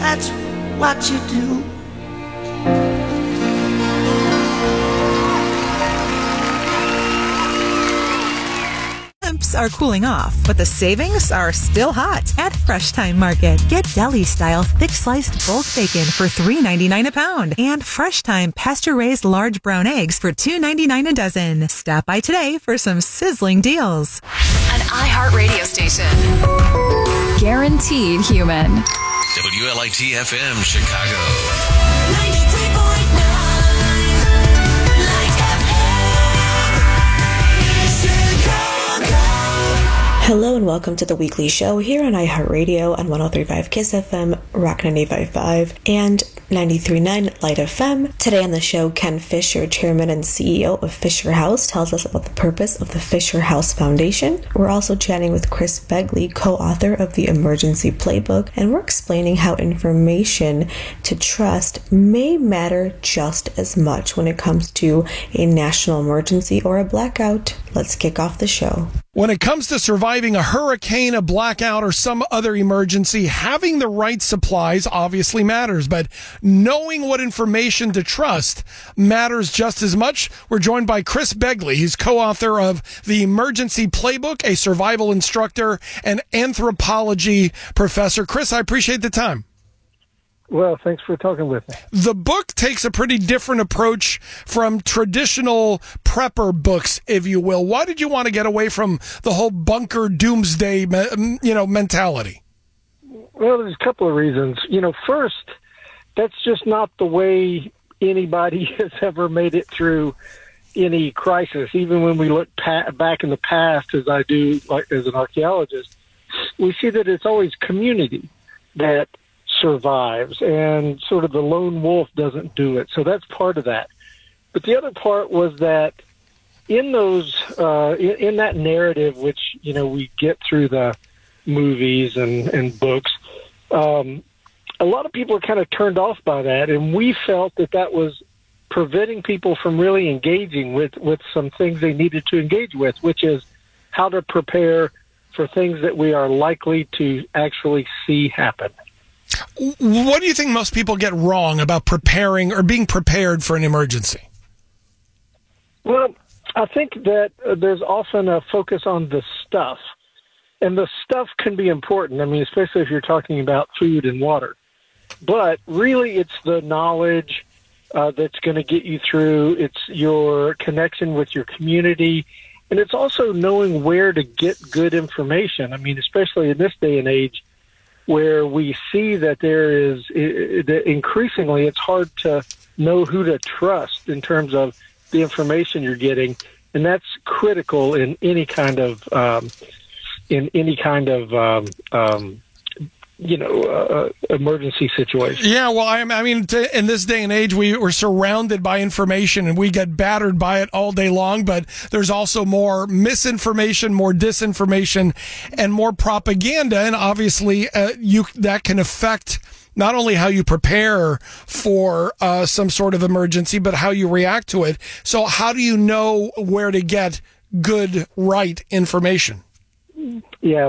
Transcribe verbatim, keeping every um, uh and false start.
that's what you do. Temps are cooling off, but the savings are still hot at Fresh Time Market. Get deli-style thick-sliced bulk bacon for three ninety-nine a pound and Fresh Time pasture-raised large brown eggs for two ninety-nine a dozen. Stop by today for some sizzling deals. An iHeart radio station. Guaranteed human. W L I T F M Chicago. Hello and welcome to the weekly show here on iHeartRadio on one oh three point five KISS F M, Rock ninety-five point five, and ninety-three point nine Light F M. Today on the show, Ken Fisher, Chairman and C E O of Fisher House, tells us about the purpose of the Fisher House Foundation. We're also chatting with Chris Begley, co-author of the Emergency Playbook, and we're explaining how information to trust may matter just as much when it comes to a national emergency or a blackout. Let's kick off the show. When it comes to surviving a hurricane, a blackout, or some other emergency, having the right supplies obviously matters, but knowing what information to trust matters just as much. We're joined by Chris Begley. He's co-author of the Emergency Playbook, a survival instructor and anthropology professor. Chris, I appreciate the time. Well, thanks for talking with me. The book takes a pretty different approach from traditional prepper books, if you will. Why did you want to get away from the whole bunker doomsday, you know, mentality? Well, there's a couple of reasons. You know, first, that's just not the way anybody has ever made it through any crisis. Even when we look pa- back in the past, as I do, like as an archaeologist, we see that it's always community that survives, and sort of the lone wolf doesn't do it. So that's part of that. But the other part was that in those, uh, in, in that narrative, which, you know, we get through the movies and, and books, um, a lot of people are kind of turned off by that. And we felt that that was preventing people from really engaging with, with some things they needed to engage with, which is how to prepare for things that we are likely to actually see happen. What do you think most people get wrong about preparing or being prepared for an emergency? Well, I think that uh, there's often a focus on the stuff, and the stuff can be important. I mean, especially if you're talking about food and water. But really, it's the knowledge uh, that's going to get you through. It's your connection with your community, and it's also knowing where to get good information. I mean, especially in this day and age, where we see that there is that increasingly it's hard to know who to trust in terms of the information you're getting, and that's critical in any kind of um, in any kind of um, um, you know uh, emergency situation. Yeah, well, I, I mean, t- in this day and age, we, we're surrounded by information, and we get battered by it all day long. But there's also more misinformation, more disinformation, and more propaganda, and obviously, uh, you that can affect not only how you prepare for uh, some sort of emergency, but how you react to it. So, how do you know where to get good, right information? Yeah.